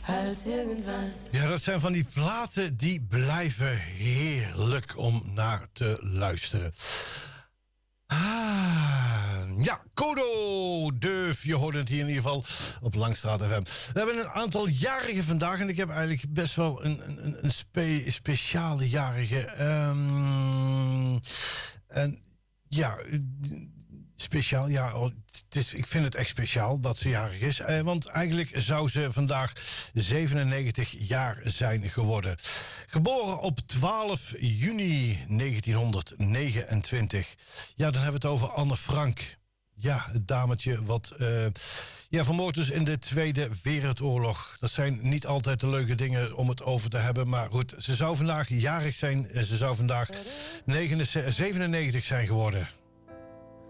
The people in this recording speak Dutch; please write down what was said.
als irgendwas. Ja, dat zijn van die platen die blijven heerlijk om naar te luisteren. Ja, Kodo Deuf, je hoort het hier in ieder geval op Langstraat FM. We hebben een aantal jarigen vandaag en ik heb eigenlijk best wel een speciale jarige. En ja, speciaal, ja, ik vind het echt speciaal dat ze jarig is. Want eigenlijk zou ze vandaag 97 jaar zijn geworden. Geboren op 12 juni 1929. Ja, dan hebben we het over Anne Frank. Ja, het dametje wat vermoord is in de Tweede Wereldoorlog. Dat zijn niet altijd de leuke dingen om het over te hebben. Maar goed, ze zou vandaag jarig zijn. Ze zou vandaag 97 zijn geworden.